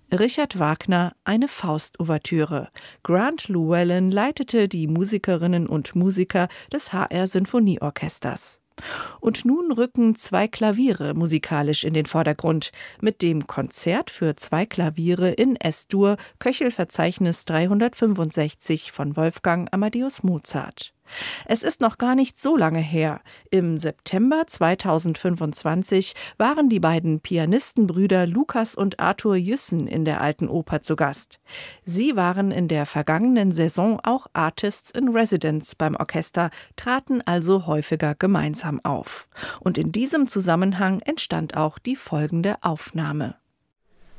Richard Wagner, eine Faust-Ouvertüre. Grant Llewellyn leitete die Musikerinnen und Musiker des HR Sinfonieorchesters. Und nun rücken 2 Klaviere musikalisch in den Vordergrund, mit dem Konzert für 2 Klaviere in S-Dur, Köchelverzeichnis 365 von Wolfgang Amadeus Mozart. Es ist noch gar nicht so lange her. Im September 2025 waren die beiden Pianistenbrüder Lukas und Arthur Jüssen in der Alten Oper zu Gast. Sie waren in der vergangenen Saison auch Artists in Residence beim Orchester, traten also häufiger gemeinsam auf. Und in diesem Zusammenhang entstand auch die folgende Aufnahme.